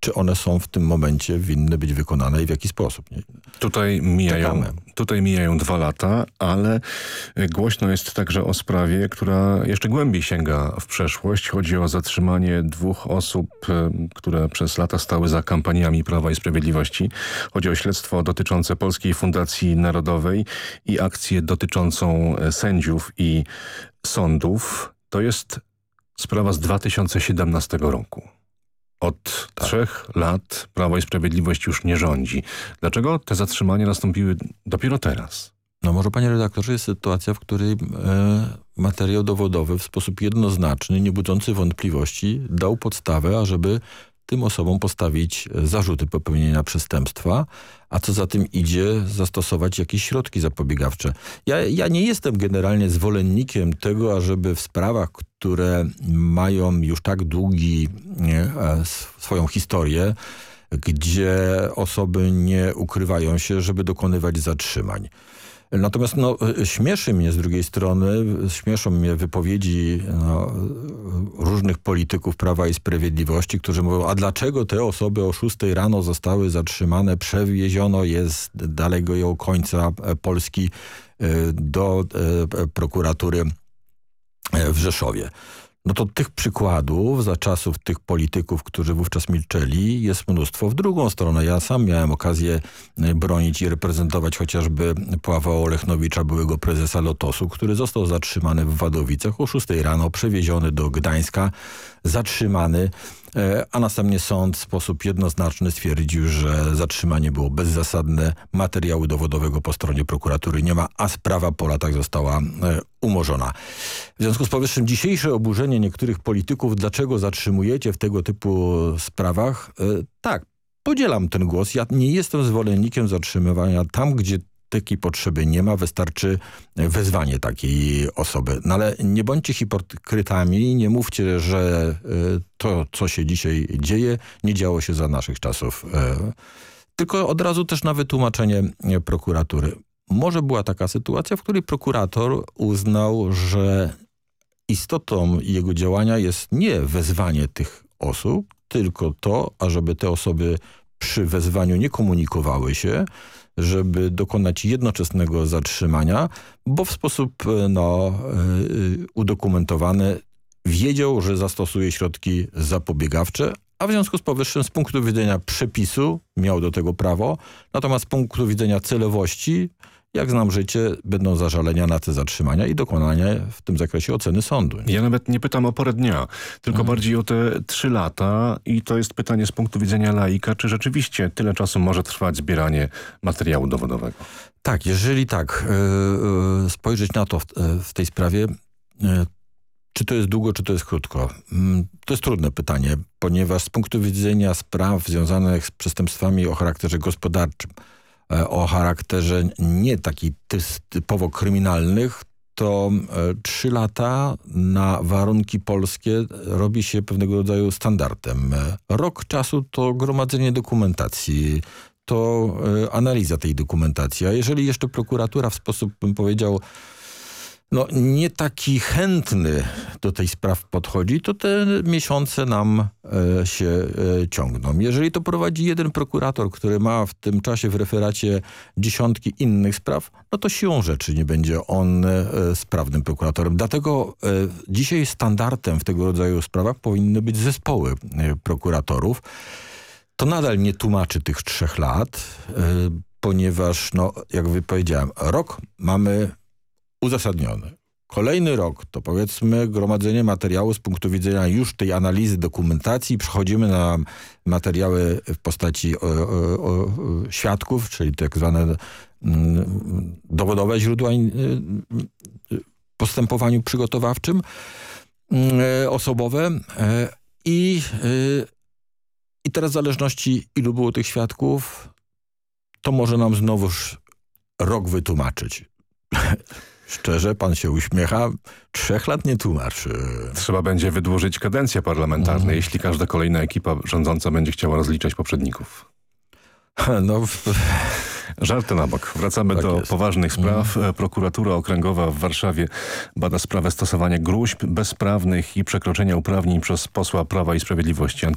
czy one są w tym momencie winny być wykonane i w jaki sposób. Nie? Tutaj mijają 2 lata, ale głośno jest także o sprawie, która jeszcze głębiej sięga w przeszłość. Chodzi o zatrzymanie 2 osób, które przez lata stały za kampaniami Prawa i Sprawiedliwości. Chodzi o śledztwo dotyczące Polskiej Fundacji Narodowej i akcję dotyczącą sędziów i sądów. To jest sprawa z 2017 roku. Od 3 lat Prawo i Sprawiedliwość już nie rządzi. Dlaczego te zatrzymania nastąpiły dopiero teraz? No może, panie redaktorze, jest sytuacja, w której materiał dowodowy w sposób jednoznaczny, nie budzący wątpliwości, dał podstawę, ażeby tym osobom postawić zarzuty popełnienia przestępstwa, a co za tym idzie, zastosować jakieś środki zapobiegawcze. Ja nie jestem generalnie zwolennikiem tego, ażeby w sprawach, które mają już tak swoją historię, gdzie osoby nie ukrywają się, żeby dokonywać zatrzymań. Natomiast śmieszy mnie z drugiej strony, śmieszą mnie wypowiedzi różnych polityków Prawa i Sprawiedliwości, którzy mówią, a dlaczego te osoby o 6 rano zostały zatrzymane, przewieziono je z dalekiego końca Polski do prokuratury w Rzeszowie. No to tych przykładów za czasów tych polityków, którzy wówczas milczeli, jest mnóstwo. W drugą stronę ja sam miałem okazję bronić i reprezentować chociażby Pawła Olechnowicza, byłego prezesa Lotosu, który został zatrzymany w Wadowicach o 6 rano, przewieziony do Gdańska, zatrzymany, a następnie sąd w sposób jednoznaczny stwierdził, że zatrzymanie było bezzasadne, materiału dowodowego po stronie prokuratury nie ma, a sprawa po latach została umorzona. W związku z powyższym dzisiejsze oburzenie niektórych polityków, dlaczego zatrzymujecie w tego typu sprawach, tak, podzielam ten głos. Ja nie jestem zwolennikiem zatrzymywania tam, gdzie takiej potrzeby nie ma, wystarczy wezwanie takiej osoby. No ale nie bądźcie hipokrytami, nie mówcie, że to, co się dzisiaj dzieje, nie działo się za naszych czasów. Tylko od razu też na wytłumaczenie prokuratury. Może była taka sytuacja, w której prokurator uznał, że istotą jego działania jest nie wezwanie tych osób, tylko to, ażeby te osoby przy wezwaniu nie komunikowały się, żeby dokonać jednoczesnego zatrzymania, bo w sposób udokumentowany wiedział, że zastosuje środki zapobiegawcze, a w związku z powyższym z punktu widzenia przepisu miał do tego prawo, natomiast z punktu widzenia celowości, jak znam życie, będą zażalenia na te zatrzymania i dokonanie w tym zakresie oceny sądu. Ja nawet nie pytam o porę dnia, tylko bardziej o te 3 lata i to jest pytanie z punktu widzenia laika, czy rzeczywiście tyle czasu może trwać zbieranie materiału dowodowego? Tak, jeżeli spojrzeć na to w tej sprawie, czy to jest długo, czy to jest krótko? To jest trudne pytanie, ponieważ z punktu widzenia spraw związanych z przestępstwami o charakterze gospodarczym, o charakterze nie takich typowo kryminalnych, to 3 lata na warunki polskie robi się pewnego rodzaju standardem. Rok czasu to gromadzenie dokumentacji, to analiza tej dokumentacji. A jeżeli jeszcze prokuratura w sposób, bym powiedział, nie taki chętny do tej spraw podchodzi, to te miesiące nam się ciągną. Jeżeli to prowadzi jeden prokurator, który ma w tym czasie w referacie dziesiątki innych spraw, no to siłą rzeczy nie będzie on sprawnym prokuratorem. Dlatego dzisiaj standardem w tego rodzaju sprawach powinny być zespoły prokuratorów. To nadal nie tłumaczy tych 3 lat, ponieważ, jak powiedziałem, rok mamy uzasadniony. Kolejny rok to powiedzmy gromadzenie materiału z punktu widzenia już tej analizy dokumentacji. Przechodzimy na materiały w postaci świadków, czyli tak zwane dowodowe źródła w postępowaniu przygotowawczym, osobowe i teraz w zależności ilu było tych świadków, to może nam znowuż rok wytłumaczyć. Szczerze, pan się uśmiecha. 3 lat nie tłumaczy. Trzeba będzie wydłużyć kadencję parlamentarną, jeśli każda kolejna ekipa rządząca będzie chciała rozliczać poprzedników. Żarty na bok. Wracamy do poważnych spraw. Prokuratura Okręgowa w Warszawie bada sprawę stosowania gróźb bezprawnych i przekroczenia uprawnień przez posła Prawa i Sprawiedliwości